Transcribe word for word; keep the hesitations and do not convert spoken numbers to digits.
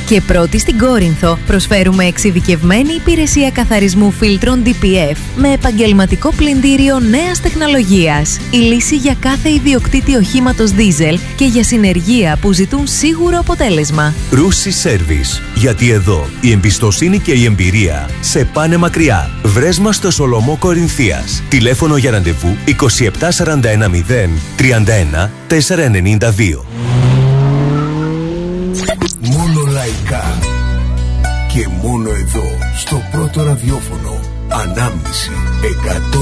Και πρώτη στην Κόρινθο προσφέρουμε εξειδικευμένη υπηρεσία καθαρισμού φίλτρων ντι πι εφ με επαγγελματικό πλυντήριο νέας τεχνολογίας. Η λύση για κάθε ιδιοκτήτη οχήματος δίζελ και για συνεργεία που ζητούν σίγουρο αποτέλεσμα. Ρούσι Service. Γιατί εδώ η εμπιστοσύνη και η εμπειρία σε πάνε μακριά. Βρες μας στο Σολομό Κορινθίας. Τηλέφωνο για ραντεβού είκοσι επτά σαράντα ένα μηδέν τριάντα ένα τετρακόσια ενενήντα δύο. Μόνο λαϊκά και μόνο εδώ στο πρώτο ραδιόφωνο. Ανάμνηση εκατό.